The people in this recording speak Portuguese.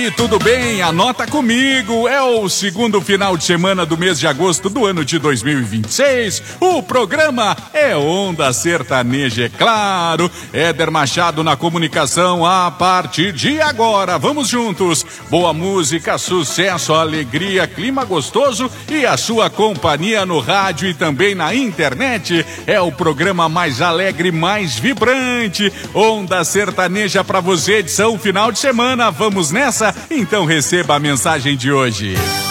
E tudo bem? Anota comigo, é o segundo final de semana do mês de agosto do ano de 2026. O programa é Onda Sertaneja, é claro. Éder Machado na comunicação a partir de agora. Vamos juntos. Boa música, sucesso, alegria, clima gostoso e a sua companhia no rádio e também na internet. É o programa mais alegre, mais vibrante. Onda Sertaneja pra você, edição final de semana. Vamos nessa? Então receba a mensagem de hoje.